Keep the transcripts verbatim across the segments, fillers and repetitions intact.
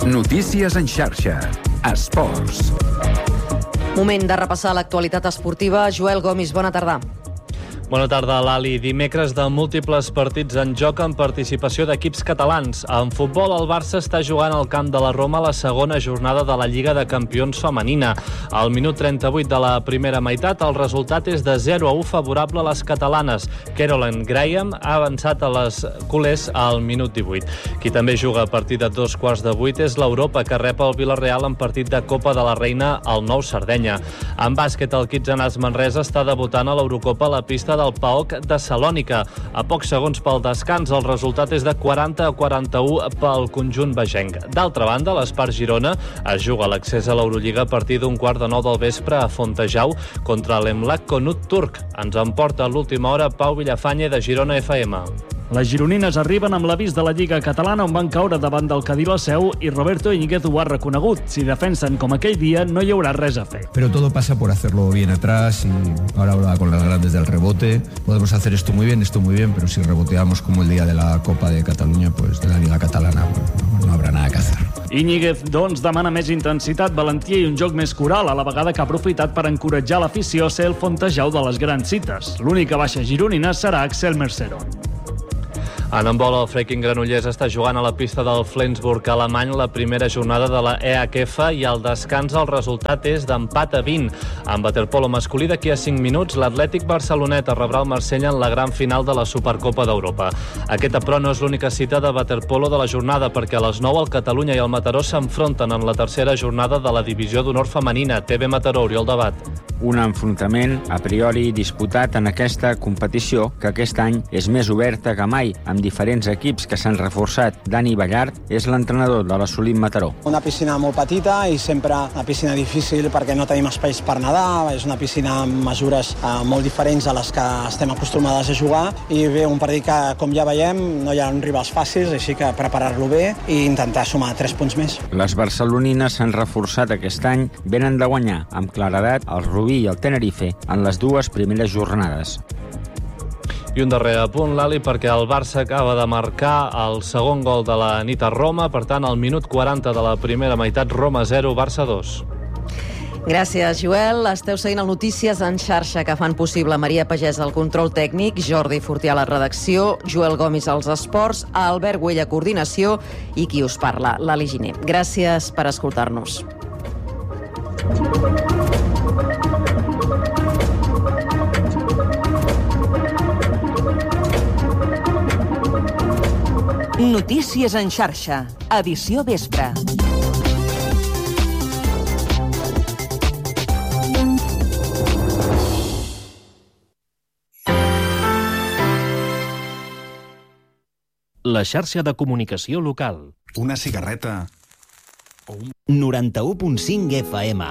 Notícies en xarxa. Esports. Moment de repassar l'actualitat esportiva. Joel Gomis, bona tarda. Bona tarda, Lali. Dimecres de múltiples partits en joc amb participació d'equips catalans. En futbol, el Barça està jugant al camp de la Roma la segona jornada de la Lliga de Campions femenina. Al minut trenta-vuit de la primera meitat, el resultat és de zero a u favorable a les catalanes. Caroline Graham ha avançat a les culers al minut divuit. Qui també juga a partir de dos quarts de vuit és l'Europa, que rep el Villarreal en partit de Copa de la Reina al Nou Sardenya. En bàsquet, el Kitsanàs Manresa està debutant a l'Eurocopa a la pista del P A O K de Salònica. A pocs segons pel descans, el resultat és de quaranta a quaranta-u pel conjunt begenc. D'altra banda, l'Espart Girona es juga l'accés a l'Eurolliga a partir d'un quart de nou del vespre a Fontejau contra l'Emlak Konut turc. Ens en porta a l'última hora Pau Villafañe de Girona F M. Les gironines arriben amb l'avís de la Lliga Catalana on van caure davant del Cadí la Seu i Roberto Íñiguez ho ha reconegut. Si defensen com aquell dia, no hi haurà res a fer. Pero todo pasa por hacerlo bien atrás y ahora hablaba con las grandes del rebote. Podemos hacer esto muy bien, esto muy bien, pero si reboteamos como el día de la Copa de Cataluña, pues de la Liga Catalana, pues no, no habrá nada que hacer. Íñiguez, doncs, demana més intensitat, valentia i un joc més coral, a la vegada que ha aprofitat per encoratjar l'afició a ser el Fontejau de les grans cites. L'única baixa gironina serà Axel Mercero. En handbol, el Freaking Granollers està jugant a la pista del Flensburg alemany la primera jornada de la E H F i al descans el resultat és d'empat a vint. En waterpolo masculí, d'aquí a cinc minuts, l'Atlètic Barceloneta rebrà el Marsella en la gran final de la Supercopa d'Europa. Aquesta, però, no és l'única cita de waterpolo de la jornada, perquè a les nou el Catalunya i el Mataró s'enfronten en la tercera jornada de la Divisió d'Honor femenina. T V Mataró, Oriol Debat. Un enfrontament a priori disputat en aquesta competició, que aquest any és més oberta que mai, amb diferents equips que s'han reforçat. Dani Ballart és l'entrenador de l'Assolim Mataró. Una piscina molt petita i sempre una piscina difícil perquè no tenim espais per nedar. És una piscina amb mesures eh, molt diferents a les que estem acostumades a jugar i bé, un partit que, com ja veiem, no hi ha rivals fàcils, així que preparar-lo bé i intentar sumar tres punts més. Les barcelonines s'han reforçat aquest any, venen de guanyar amb claredat el Rubí i el Tenerife en les dues primeres jornades. I un darrer apunt, Lali, perquè el Barça acaba de marcar el segon gol de la nit a Roma, per tant, al minut quaranta de la primera meitat, Roma zero, Barça dos. Gràcies, Joel. Esteu seguint el Notícies en xarxa que fan possible Maria Pagès al control tècnic, Jordi Fortià a la redacció, Joel Gomis als esports, Albert Güell a coordinació i qui us parla, Lali Giner. Gràcies per escoltar-nos. Notícies en xarxa, edició vespre. La xarxa de comunicació local. Una cigarreta o un... noranta-u punt cinc F M.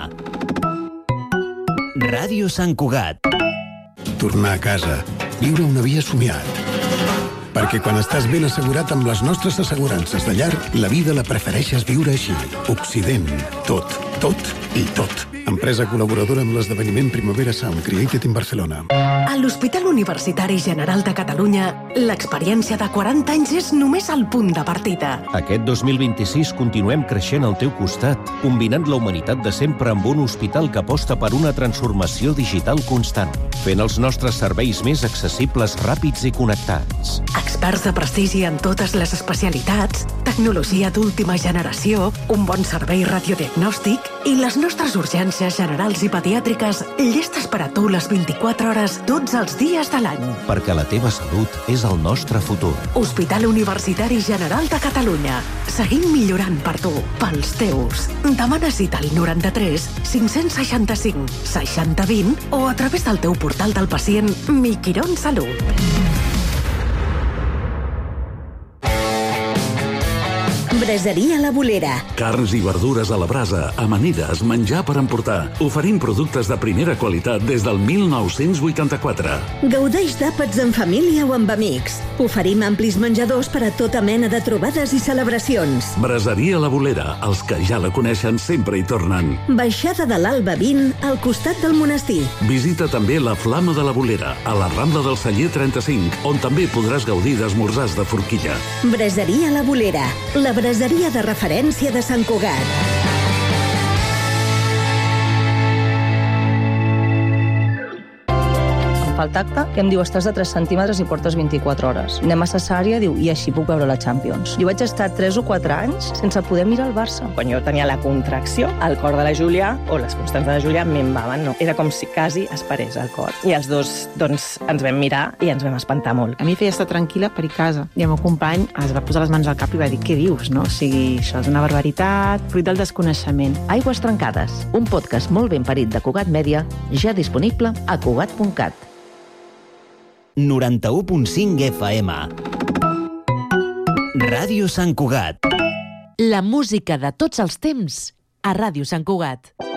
Ràdio Sant Cugat. Tornar a casa. Viure una vida somiat. Perquè quan estàs ben assegurat amb les nostres assegurances de llar, la vida la prefereixes viure així. Occident. Tot, tot i tot. Empresa col·laboradora amb l'esdeveniment Primavera Sound Created in Barcelona. A l'Hospital Universitari General de Catalunya, l'experiència de quaranta anys és només el punt de partida. Aquest dos mil vint-i-sis continuem creixent al teu costat, combinant la humanitat de sempre amb un hospital que aposta per una transformació digital constant, fent els nostres serveis més accessibles, ràpids i connectats. Experts de prestigi en totes les especialitats, tecnologia d'última generació, un bon servei radiodiagnòstic i les nostres urgències generals i pediàtriques llestes per a tu les vint-i-quatre hores tots els dies de l'any. Perquè la teva salut és el nostre futur. Hospital Universitari General de Catalunya. Seguim millorant per tu, pels teus. Demana cita al noranta-tres cinc-cents seixanta-cinc seixanta vint o a través del teu portal del pacient Mi Quirón Salut. Braseria La Bolera. Carns i verdures a la brasa, amanides, menjar per emportar. Oferim productes de primera qualitat des del mil nou-cents vuitanta-quatre. Gaudeix d'àpats en família o amb amics. Oferim amplis menjadors per a tota mena de trobades i celebracions. Braseria La Bolera. Els que ja la coneixen sempre hi tornen. Baixada de l'Alba vint, al costat del monestir. Visita també la Flama de la Bolera, a la Rambla del Celler trenta-cinc, on també podràs gaudir d'esmorzars de forquilla. Braseria La Bolera. La braseria braseria de referència de Sant Cugat. Fa el tacte, que em diu estàs de tres centímetres i portes vint-i-quatre hores. Anem a cesària, diu, i així puc veure la Champions. Jo vaig estar tres o quatre anys sense poder mirar el Barça. Quan jo tenia la contracció, el cor de la Júlia, o les constants de la Júlia, m'embaven, no? Era com si quasi es parés el cor. I els dos, doncs, ens vam mirar i ens vam espantar molt. A mi feia estar tranquil·la per ir a casa. I el meu company es va posar les mans al cap i va dir, què dius, no? O sigui, això és una barbaritat, fruit del desconeixement. Aigües trencades, un podcast molt ben parit de Cugat Mèdia, ja disponible a cugat punt cat. noranta-u punt cinc F M. Ràdio Sant Cugat. La música de tots els temps a Ràdio Sant Cugat.